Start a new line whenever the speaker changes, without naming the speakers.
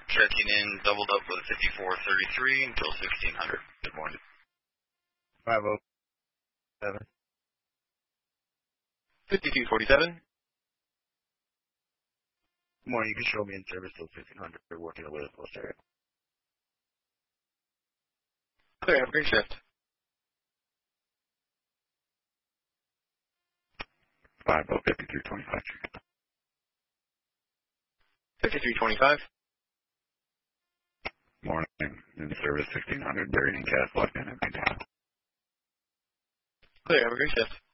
Checking in, doubled up with 5433 until 1600. Good morning.
507.
5247.
Good morning. You can show me in service till 1600. We're working away with close area.
Clear. Have a great shift.
5325.
5325.
Morning. In service 1600. Buried in cast locked in at 9 time.
Clear. Have a great shift.